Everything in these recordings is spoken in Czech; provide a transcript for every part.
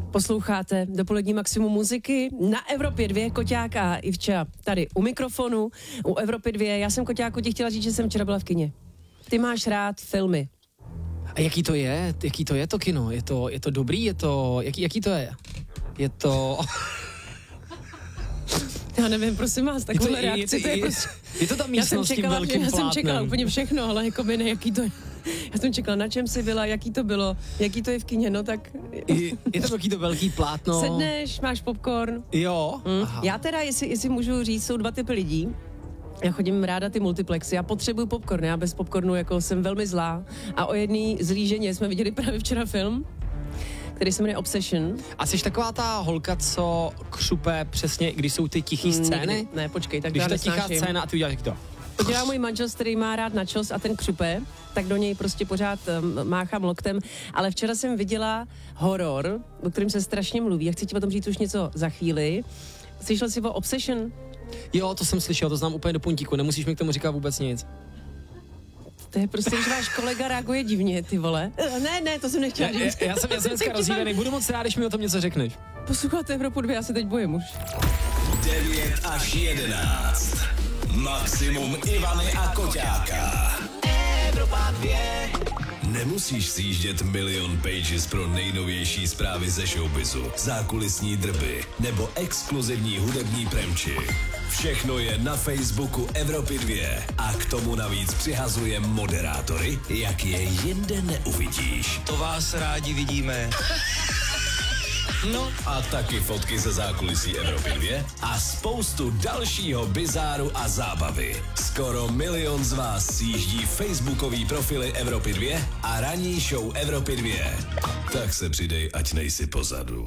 Posloucháte dopolední maximum muziky na Evropě 2, Koťák a Ivča tady u mikrofonu, u Evropy 2. Já jsem, Koťáku, ti chtěla říct, že jsem včera byla v kině. Ty máš rád filmy. A jaký to je? Jaký to je to kino? Je to dobrý? Jaký to je? Je to... Já nevím, prosím vás, takovou reakci. Je to ta místnost s tím velkým plátnem. Já jsem čekala úplně všechno, ale jako by ne, jaký to je. Já jsem čekala, na čem jsi byla, jaký to bylo, jaký to je v kině, no tak... Je to takový to velký plátno. Sedneš, máš popcorn. Jo. Já teda, jestli můžu říct, jsou dva typy lidí. Já chodím ráda ty multiplexy, já potřebuju popcorn, já bez popcornu jako jsem velmi zlá. A o jedné zlý ženě jsme viděli právě včera film, který se jmenuje Obsession. A jsi taková ta holka, co křupe přesně, když jsou ty tichý scény? Nikdy. Ne, počkej, tak když já ta tichá nesnáším. scéna a ty uděláš to. To dělá můj manžel, který má rád načos a ten křupe, tak do něj prostě pořád máchám loktem. Ale včera jsem viděla horor, o kterém se strašně mluví. Já chci ti o tom říct už něco za chvíli. Slyšel jsi o Obsession? Jo, to jsem slyšel, to znám úplně do puntíku, nemusíš mi k tomu říkat vůbec nic. To je prostě, že váš kolega reaguje divně, ty vole. Ne, to jsem nechtěla říct. Já jsem dneska rozjívený, budu moc rád, když mi o tom něco řekneš. Posloucháte Evropu 2, já se teď bojím už. 9 až 11. Maximum Ivany a Koťáka. Evropa 2. Nemusíš sjíždět milion pages pro nejnovější zprávy ze showbizu, zákulisní drby nebo exkluzivní hudební premči. Všechno je na Facebooku Evropy 2 a k tomu navíc přihazuje moderátory, jak je jinde neuvidíš. To vás rádi vidíme. No a taky fotky ze zákulisí Evropy 2 a spoustu dalšího bizáru a zábavy. Skoro 1 milion z vás sjíždí facebookový profily Evropy 2 a ranní show Evropy 2. Tak se přidej, ať nejsi pozadu.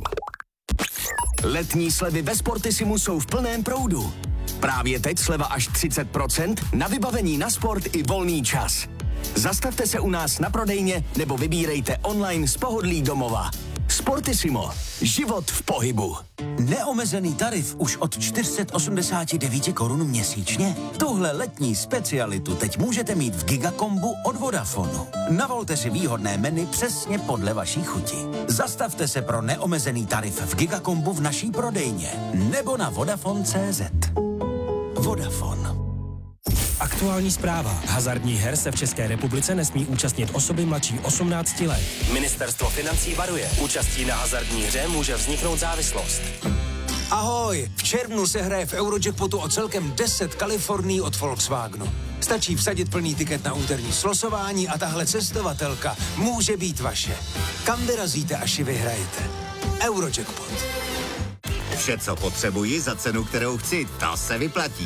Letní slevy ve Sportisimu jsou v plném proudu. Právě teď sleva až 30% na vybavení na sport i volný čas. Zastavte se u nás na prodejně nebo vybírejte online z pohodlí domova. Sportissimo. Život v pohybu. Neomezený tarif už od 489 korun měsíčně. Tuhle letní specialitu teď můžete mít v Gigakombu od Vodafonu. Navolte si výhodné menu přesně podle vaší chuti. Zastavte se pro neomezený tarif v Gigakombu v naší prodejně nebo na Vodafone.cz. Vodafone. Aktuální zpráva. Hazardních her se v České republice nesmí účastnit osoby mladší 18 let. Ministerstvo financí varuje. Účastí na hazardní hře může vzniknout závislost. Ahoj, v červnu se hraje v Eurojackpotu o celkem 10 Kalifornií od Volkswagenu. Stačí vsadit plný tiket na úterní slosování a tahle cestovatelka může být vaše. Kam vyrazíte, až ji vyhrajete? Eurojackpot. Vše, co potřebuji za cenu, kterou chci, to se vyplatí.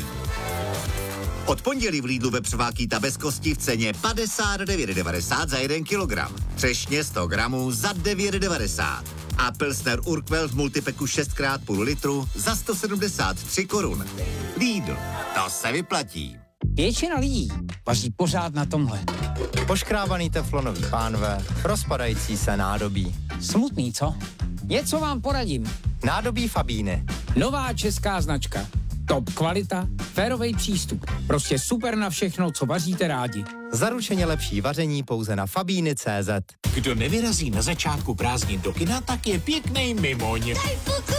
Od pondělí v Lidlu vepřová bez kosti v ceně 59,90 za 1 kilogram. Třešně 100 gramů za 9,90. A Pilsner Urquell v multipeku 6x půl litru za 173 korun. Lidl, to se vyplatí. Většina lidí vaří pořád na tomhle. Poškrábaný teflonový pánve, rozpadající se nádobí. Smutný, co? Něco vám poradím. Nádobí Fabíny. Nová česká značka. Top kvalita, férovej přístup. Prostě super na všechno, co vaříte rádi. Zaručeně lepší vaření pouze na Fabíny.cz. Kdo nevyrazí na začátku prázdnin do kina, tak je pěknej mimoň.